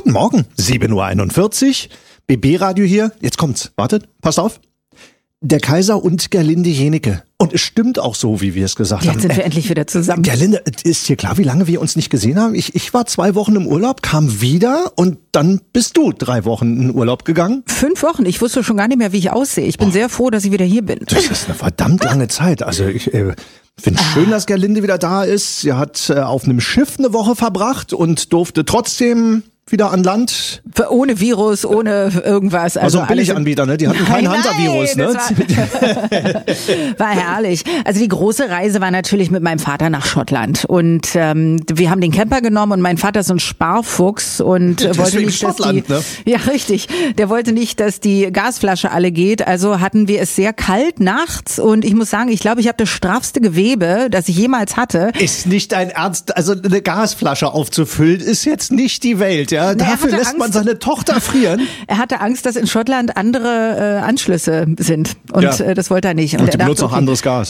Guten Morgen, 7:41 Uhr, BB-Radio hier. Jetzt kommt's, wartet, passt auf. Der Kaiser und Gerlinde Jenecke. Und es stimmt auch so, wie wir es gesagt haben. Jetzt sind wir endlich wieder zusammen. Gerlinde, ist dir klar, wie lange wir uns nicht gesehen haben? Ich war 2 Wochen im Urlaub, kam wieder und dann bist du 3 Wochen in Urlaub gegangen. 5 Wochen, ich wusste schon gar nicht mehr, wie ich aussehe. Ich bin sehr froh, dass ich wieder hier bin. Das ist eine verdammt lange Zeit. Also ich finde es schön, dass Gerlinde wieder da ist. Sie hat auf einem Schiff eine Woche verbracht und durfte trotzdem wieder an Land. Ohne Virus, ohne irgendwas. Also ein Billiganbieter, ne? Die hatten kein Hantavirus, ne? War herrlich. Also die große Reise war natürlich mit meinem Vater nach Schottland. Und wir haben den Camper genommen und mein Vater ist so ein Sparfuchs und wollte nicht, Schottland, dass die, ja richtig, der wollte nicht, dass die Gasflasche alle geht. Also hatten wir es sehr kalt nachts und ich muss sagen, ich glaube, ich habe das straffste Gewebe, das ich jemals hatte. Ist nicht dein Ernst, also eine Gasflasche aufzufüllen, ist jetzt nicht die Welt. Ja, dafür lässt man seine Tochter frieren. Er hatte Angst, dass in Schottland andere Anschlüsse sind und das wollte er nicht. Und die benutzen auch anderes Gas.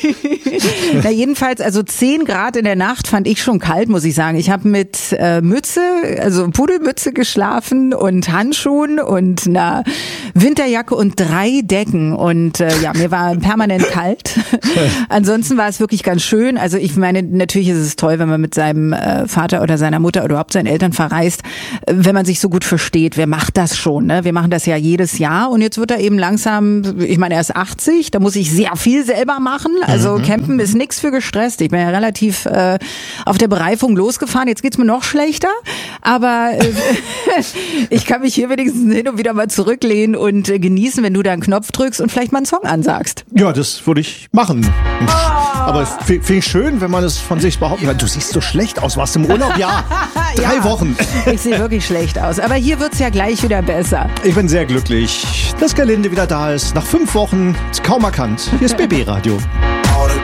Na jedenfalls, also 10 Grad in der Nacht fand ich schon kalt, muss ich sagen. Ich habe mit Mütze, also Pudelmütze geschlafen und Handschuhen und einer Winterjacke und 3 Decken und mir war permanent kalt. Ansonsten war es wirklich ganz schön. Also ich meine, natürlich ist es toll, wenn man mit seinem Vater oder seiner Mutter oder überhaupt seinen Eltern verreist, wenn man sich so gut versteht. Wer macht das schon? Ne? Wir machen das ja jedes Jahr und jetzt wird er eben langsam, ich meine, er ist 80, da muss ich sehr viel selber machen. Also Campen ist nichts für gestresst. Ich bin ja relativ auf der Bereifung losgefahren. Jetzt geht's mir noch schlechter, aber ich kann mich hier wenigstens hin und wieder mal zurücklehnen und genießen, wenn du da einen Knopf drückst und vielleicht mal einen Song ansagst. Ja, das würde ich machen. Aber finde ich schön, wenn man es von sich behaupten kann. Du siehst so schlecht aus. Warst du im Urlaub? Ja. 3 Wochen. Ich sehe wirklich schlecht aus. Aber hier wird's ja gleich wieder besser. Ich bin sehr glücklich, dass Gerlinde wieder da ist. Nach 5 Wochen ist kaum erkannt. Hier ist BB Radio.